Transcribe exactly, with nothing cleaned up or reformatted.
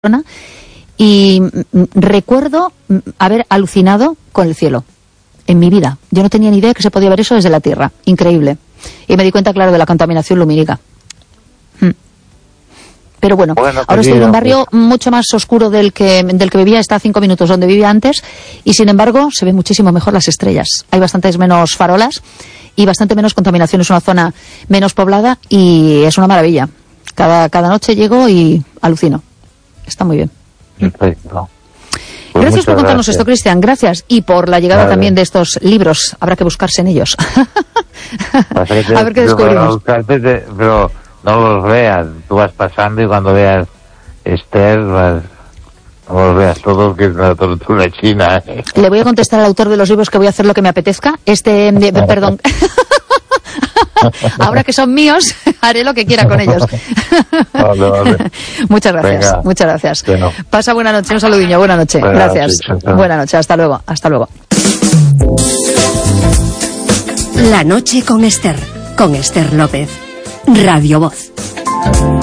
y recuerdo haber alucinado con el cielo en mi vida. Yo no tenía ni idea de que se podía ver eso desde la Tierra. Increíble. Y me di cuenta, claro, de la contaminación lumínica. Pero bueno, bueno ahora estoy en un barrio mucho más oscuro del que del que vivía, está a cinco minutos donde vivía antes, y sin embargo se ven muchísimo mejor las estrellas. Hay bastantes menos farolas y bastante menos contaminación. Es una zona menos poblada y es una maravilla. Cada, cada noche llego y alucino. Está muy bien. Perfecto. Pues gracias por contarnos gracias. esto, Cristian. Gracias. Y por la llegada vale. también de estos libros. Habrá que buscarse en ellos. Te, a ver qué descubrimos. Buscarte, te, pero no los veas. Tú vas pasando y cuando veas Esther, vas, no los veas todos, que es una tortura china. ¿eh? Le voy a contestar al autor de los libros que voy a hacer lo que me apetezca. Este, de, perdón. Ahora que son míos, haré lo que quiera con ellos. Vale, vale. Muchas gracias, Venga. muchas gracias. Bueno. Pasa buena noche, un saludillo, buena noche. Buena gracias. noche, buena noche, hasta luego, hasta luego. La noche con Esther, con Esther López. Radio Voz.